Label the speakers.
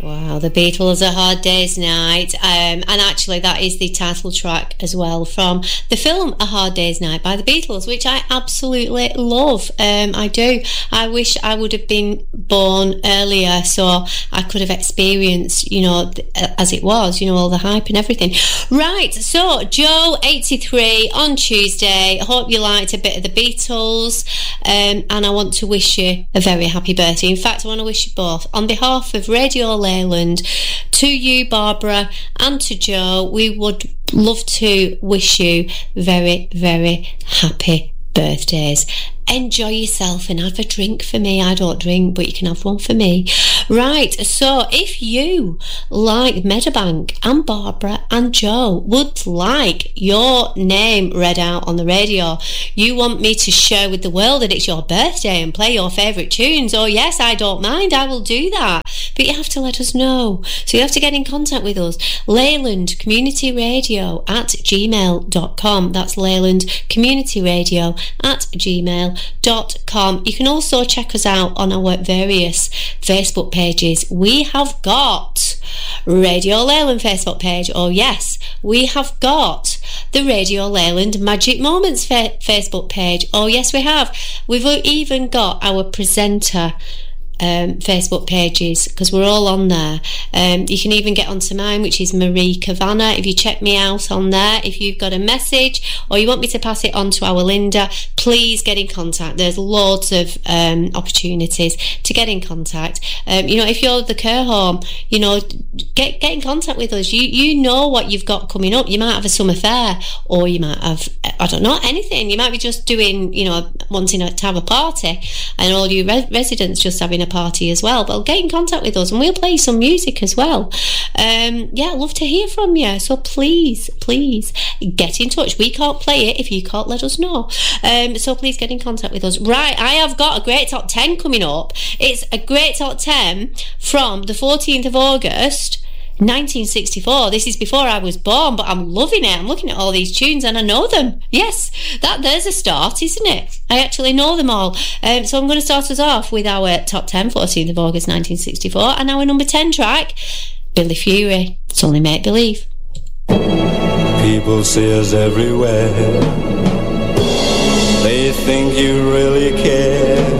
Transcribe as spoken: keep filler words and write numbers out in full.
Speaker 1: Wow, the Beatles, A Hard Day's Night, um, and actually that is the title track as well from the film A Hard Day's Night by the Beatles, which I absolutely love. Um, I do. I wish I would have been born earlier so I could have experienced, you know, as it was, you know, all the hype and everything. Right, so Joe, eighty-three, on Tuesday. I hope you liked a bit of the Beatles, um, and I want to wish you a very happy birthday. In fact, I want to wish you both, on behalf of Radio Leyland, to you, Barbara, and to Joe, we would love to wish you very, very happy birthdays. Enjoy yourself and have a drink for me. I don't drink, but you can have one for me. Right, so if you, like Meadowbank and Barbara and Joe, would like your name read out on the radio, you want me to share with the world that it's your birthday and play your favourite tunes, oh yes, I don't mind, I will do that. But you have to let us know. So you have to get in contact with us. Leyland Community Radio at gmail dot com. That's Leyland Community Radio at gmail dot com. You can also check us out on our various Facebook pages. We have got Radio Leyland Facebook page. Oh yes, we have got the Radio Leyland Magic Moments fa- Facebook page. Oh yes, we have. We've even got our presenter Um, Facebook pages, because we're all on there. Um, you can even get onto mine, which is Marie Kavanagh. If you check me out on there, if you've got a message or you want me to pass it on to our Linda, please get in contact. There's loads of um, opportunities to get in contact. Um, you know, if you're the care home, you know, get get in contact with us. You you know what you've got coming up. You might have a summer fair, or you might have, I don't know, anything. You might be just doing, you know, wanting to have a party, and all you re- residents just having a party as well. But get in contact with us and we'll play some music as well. Um, yeah, I'd love to hear from you. So please, please get in touch. We can't play it if you can't let us know. Um, so please get in contact with us. Right, I have got a great top ten coming up. It's a great top ten from the fourteenth of August nineteen sixty-four. This is before I was born, but I'm loving it. I'm looking at all these tunes and I know them. Yes, that there's a start, isn't it? I actually know them all. Um, so I'm going to start us off with our top ten, fourteenth of August nineteen sixty-four, and our number ten track, Billy Fury, It's Only Make Believe.
Speaker 2: People see us everywhere. They think you really care.